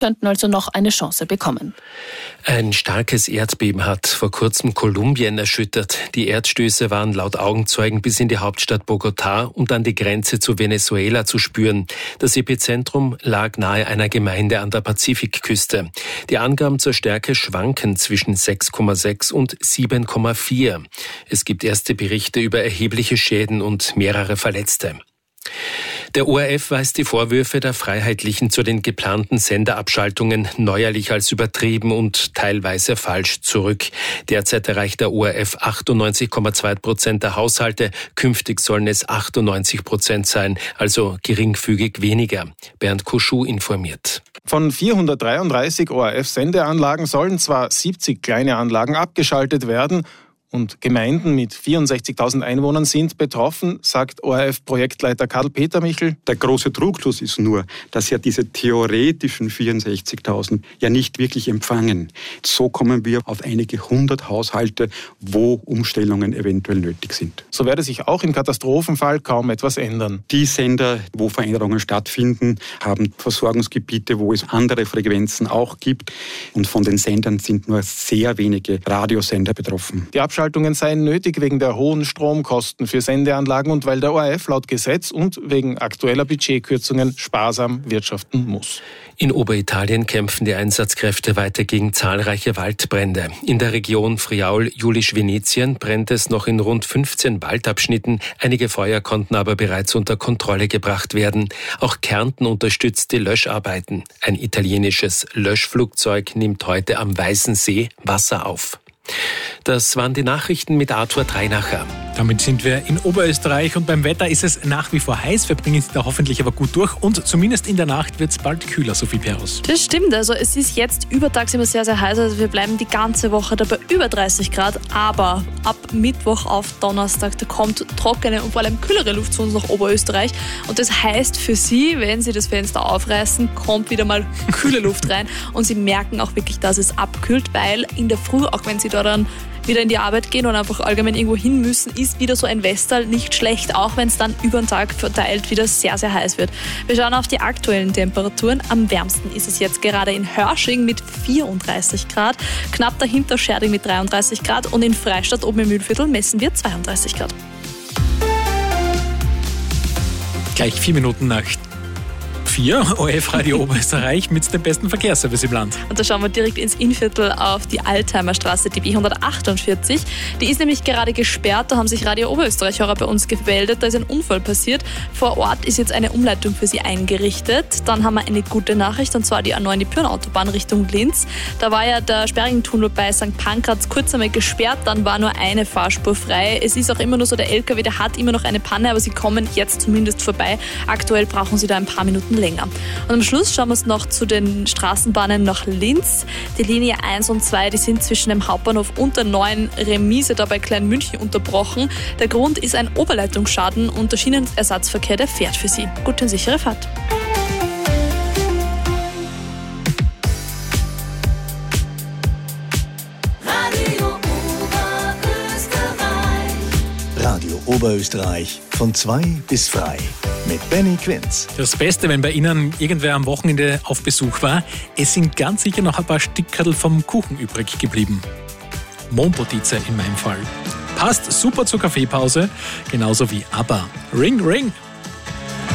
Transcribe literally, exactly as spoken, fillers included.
könnten also noch eine Chance bekommen. Ein starkes Erdbeben hat vor kurzem Kolumbien erschüttert. Die Erdstöße waren laut Augenzeugen bis in die Hauptstadt Bogotá und an die Grenze zu Venezuela zu spüren. Das Epizentrum lag nahe einer Gemeinde an der Pazifikküste. Die Angaben zur Stärke schwanken zwischen sechs Komma sechs und sieben Komma vier. Es gibt erste Berichte über erhebliche Schäden und mehrere Verletzte. Der O R F weist die Vorwürfe der Freiheitlichen zu den geplanten Senderabschaltungen neuerlich als übertrieben und teilweise falsch zurück. Derzeit erreicht der O R F achtundneunzig Komma zwei Prozent der Haushalte. Künftig sollen es achtundneunzig Prozent sein, also geringfügig weniger. Bernd Kuschuh informiert. Von vierhundertdreiunddreißig O R F-Sendeanlagen sollen zwar siebzig kleine Anlagen abgeschaltet werden, und Gemeinden mit vierundsechzigtausend Einwohnern sind betroffen, sagt O R F-Projektleiter Karl-Peter Michel. Der große Trugschluss ist nur, dass ja diese theoretischen vierundsechzigtausend ja nicht wirklich empfangen. So kommen wir auf einige hundert Haushalte, wo Umstellungen eventuell nötig sind. So werde sich auch im Katastrophenfall kaum etwas ändern. Die Sender, wo Veränderungen stattfinden, haben Versorgungsgebiete, wo es andere Frequenzen auch gibt. Und von den Sendern sind nur sehr wenige Radiosender betroffen. Die Abschaltungen seien nötig wegen der hohen Stromkosten für Sendeanlagen und weil der O R F laut Gesetz und wegen aktueller Budgetkürzungen sparsam wirtschaften muss. In Oberitalien kämpfen die Einsatzkräfte weiter gegen zahlreiche Waldbrände. In der Region Friaul-Julisch-Venetien brennt es noch in rund fünfzehn Waldabschnitten. Einige Feuer konnten aber bereits unter Kontrolle gebracht werden. Auch Kärnten unterstützt die Löscharbeiten. Ein italienisches Löschflugzeug nimmt heute am Weißen See Wasser auf. Das waren die Nachrichten mit Arthur Dreinacher. Damit sind wir in Oberösterreich und beim Wetter ist es nach wie vor heiß. Wir bringen es da hoffentlich aber gut durch und zumindest in der Nacht wird es bald kühler, Sophie Perus. Das stimmt, also es ist jetzt übertags immer sehr, sehr heiß. Also wir bleiben die ganze Woche dabei über dreißig Grad, aber ab Mittwoch auf Donnerstag, da kommt trockene und vor allem kühlere Luft zu uns nach Oberösterreich und das heißt für Sie, wenn Sie das Fenster aufreißen, kommt wieder mal kühle Luft rein und Sie merken auch wirklich, dass es abkühlt, weil in der Früh, auch wenn Sie da dann wieder in die Arbeit gehen und einfach allgemein irgendwo hin müssen, ist wieder so ein Westerl nicht schlecht, auch wenn es dann über den Tag verteilt wieder sehr, sehr heiß wird. Wir schauen auf die aktuellen Temperaturen. Am wärmsten ist es jetzt gerade in Hörsching mit vierunddreißig Grad, knapp dahinter Scherding mit dreiunddreißig Grad und in Freistadt oben im Mühlviertel messen wir zweiunddreißig Grad. Gleich vier Minuten nach vier, O R F Radio Oberösterreich mit dem besten Verkehrsservice im Land. Und da schauen wir direkt ins Innviertel auf die Altheimer Straße, die B hundertachtundvierzig. Die ist nämlich gerade gesperrt, da haben sich Radio Oberösterreich-Hörer bei uns gemeldet, da ist ein Unfall passiert. Vor Ort ist jetzt eine Umleitung für sie eingerichtet. Dann haben wir eine gute Nachricht, und zwar die A neun, die Pyhrn-Autobahn Richtung Linz. Da war ja der Sperringtunnel bei Sankt Pankraz kurz einmal gesperrt, dann war nur eine Fahrspur frei. Es ist auch immer nur so, der L K W, der hat immer noch eine Panne, aber sie kommen jetzt zumindest vorbei. Aktuell brauchen sie da ein paar Minuten länger. Und am Schluss schauen wir uns noch zu den Straßenbahnen nach Linz. Die Linie eins und zwei, die sind zwischen dem Hauptbahnhof und der neuen Remise da bei Kleinmünchen unterbrochen. Der Grund ist ein Oberleitungsschaden und der Schienenersatzverkehr, der fährt für Sie. Gute und sichere Fahrt. Radio Oberösterreich von zwei bis frei mit Benny Quinz. Das Beste, wenn bei Ihnen irgendwer am Wochenende auf Besuch war, es sind ganz sicher noch ein paar Stickerl vom Kuchen übrig geblieben. Mohnpotize in meinem Fall. Passt super zur Kaffeepause, genauso wie ABBA. Ring, ring!